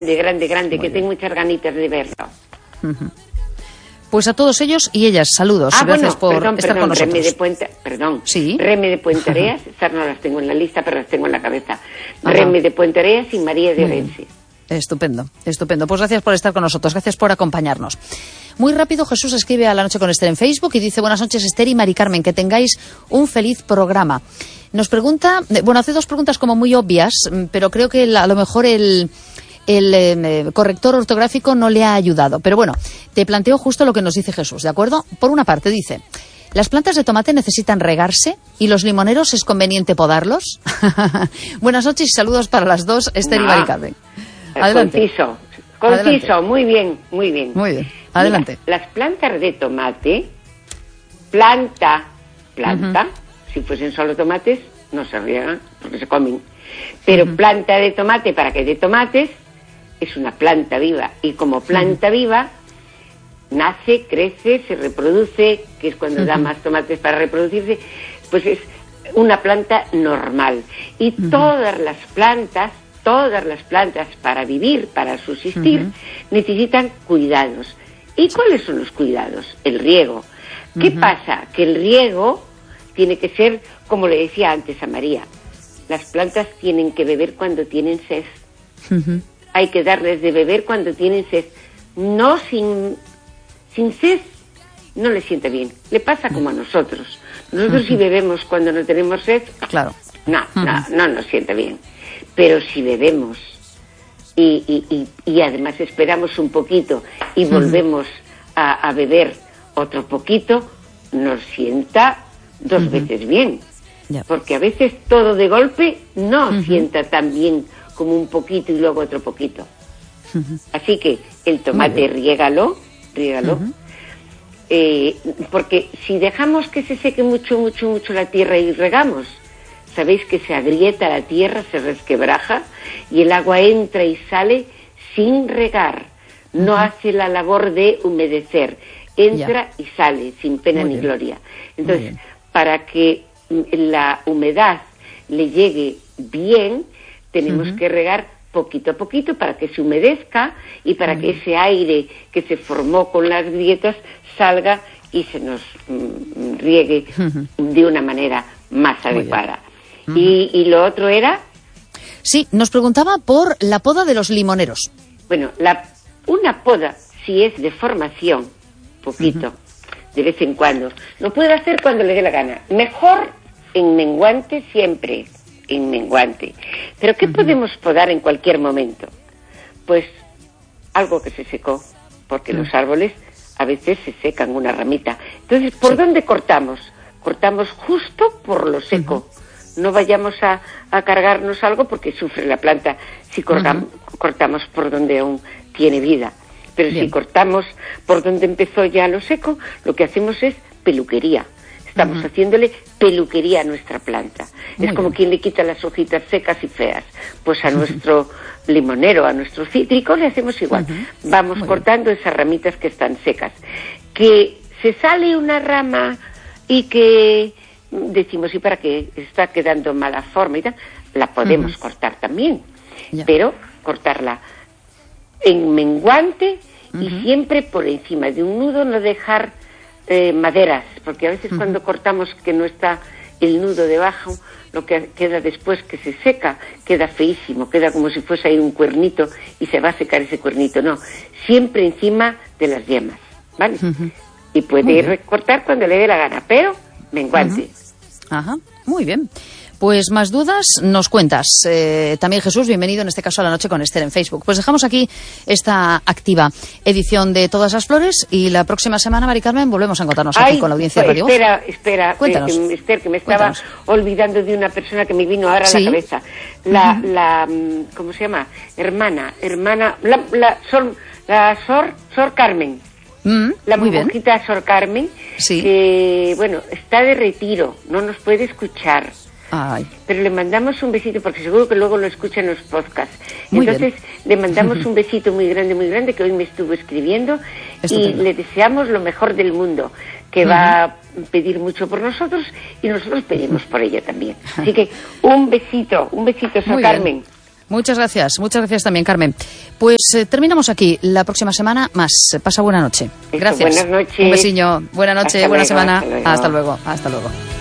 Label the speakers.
Speaker 1: grande, que tengo muchas ganitas de verlo.
Speaker 2: Pues a todos ellos y ellas, saludos. Gracias por estar con nosotros. Reme de Puentareas,
Speaker 1: estas no las tengo en la lista, pero las tengo en la cabeza. Reme de Puentareas y María de Orense.
Speaker 2: Estupendo. Pues gracias por estar con nosotros, gracias por acompañarnos. Muy rápido, Jesús escribe a La Noche con Esther en Facebook y dice: buenas noches, Esther y Mari Carmen, que tengáis un feliz programa. Nos pregunta, hace dos preguntas como muy obvias, pero creo que a lo mejor el corrector ortográfico no le ha ayudado. Pero bueno, te planteo justo lo que nos dice Jesús, ¿de acuerdo? Por una parte dice: ¿las plantas de tomate necesitan regarse y los limoneros es conveniente podarlos? Buenas noches y saludos para las dos, Esther y Mari Carmen. Adelante.
Speaker 1: Conciso, muy bien.
Speaker 2: Adelante.
Speaker 1: Mira, las plantas de tomate, planta, si fuesen solo tomates, no se riegan porque se comen. Pero planta de tomate, para que dé tomates, es una planta viva. Y como planta viva, nace, crece, se reproduce, que es cuando da más tomates para reproducirse, pues es una planta normal. Y todas las plantas para vivir, para subsistir, necesitan cuidados. ¿Y cuáles son los cuidados? El riego. ¿Qué pasa? Que el riego tiene que ser, como le decía antes a María, las plantas tienen que beber cuando tienen sed. Hay que darles de beber cuando tienen sed. No sin sed, no le sienta bien. Le pasa como a nosotros. Nosotros si bebemos cuando no tenemos sed,
Speaker 2: claro,
Speaker 1: no nos sienta bien. Pero si bebemos y además esperamos un poquito y volvemos a beber otro poquito, nos sienta dos veces bien. Porque a veces todo de golpe no sienta tan bien como un poquito y luego otro poquito. Así que el tomate riégalo. Porque si dejamos que se seque mucho la tierra y regamos, sabéis que se agrieta la tierra, se resquebraja y el agua entra y sale sin regar. No hace la labor de humedecer. Entra y sale sin pena ni gloria. Entonces, para que la humedad le llegue bien, tenemos que regar poquito a poquito para que se humedezca y para que ese aire que se formó con las grietas salga y se nos riegue de una manera más adecuada. ¿Y lo otro era?
Speaker 2: Sí, nos preguntaba por la poda de los limoneros.
Speaker 1: Bueno, una poda, si es de formación, poquito, de vez en cuando, lo puede hacer cuando le dé la gana. Mejor en menguante siempre, en menguante. Pero ¿qué podemos podar en cualquier momento? Pues algo que se secó, porque los árboles a veces se secan una ramita. Entonces, ¿por dónde cortamos? Cortamos justo por lo seco. No vayamos a cargarnos algo porque sufre la planta si cortamos por donde aún tiene vida. Pero si cortamos por donde empezó ya lo seco, lo que hacemos es peluquería. Estamos haciéndole peluquería a nuestra planta. Es como quien le quita las hojitas secas y feas. Pues a nuestro limonero, a nuestro cítrico le hacemos igual. Vamos cortando esas ramitas que están secas. Que se sale una rama y que decimos, ¿y para qué? Está quedando mala forma y tal. La podemos cortar también. Pero cortarla en menguante y siempre por encima de un nudo, no dejar maderas, porque a veces cuando cortamos que no está el nudo debajo, lo que queda después que se seca, queda feísimo, queda como si fuese ahí un cuernito y se va a secar ese cuernito. No, siempre encima de las yemas, ¿vale? Y puede recortar cuando le dé la gana, pero menguante.
Speaker 2: Muy bien. Pues más dudas nos cuentas. También Jesús, bienvenido en este caso a La Noche con Esther en Facebook. Pues dejamos aquí esta activa edición de Todas las Flores y la próxima semana, Mari Carmen, volvemos a encontrarnos aquí con la audiencia de Radio Voz.
Speaker 1: Espera,
Speaker 2: Cuéntanos.
Speaker 1: Esther, que me estaba olvidando de una persona que me vino ahora a la cabeza. La ¿cómo se llama? Hermana, Sor Carmen. La monjita Sor Carmen, que, bueno, está de retiro, no nos puede escuchar. Pero le mandamos un besito, porque seguro que luego lo escucha en los podcasts. Entonces, le mandamos un besito muy grande, que hoy me estuvo escribiendo, y le deseamos lo mejor del mundo, que va a pedir mucho por nosotros, y nosotros pedimos por ella también. Así que, un besito, Sor Carmen.
Speaker 2: Muchas gracias también, Carmen. Pues terminamos aquí. La próxima semana más. Pasa buena noche. Gracias.
Speaker 1: Buenas noches.
Speaker 2: Un besiño. Buena noche, buena semana. Hasta luego. Hasta luego.